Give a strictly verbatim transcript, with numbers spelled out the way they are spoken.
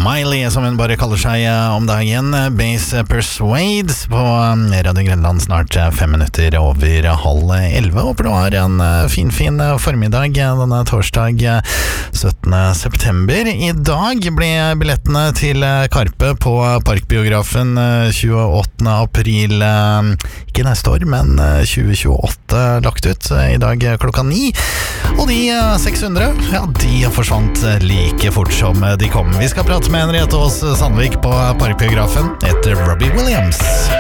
Miley, som hun bare kaller seg om dagen. Base Persuades på Radio Grenland, snart fem minutter over halv elleve. Håper du har en fin, fin formiddag denne torsdag syttende september. I dag ble billettene til Karpe på Parkbiografen tjueåttende april, ikke neste år, men tjue tjueåtte, lagt ut i dag klokka ni. Og de seks hundre, ja, de forsvant like fort som de kom. Vi skal prate med Henriette Aas Sandvik på Parkbiografen etter Robbie Williams.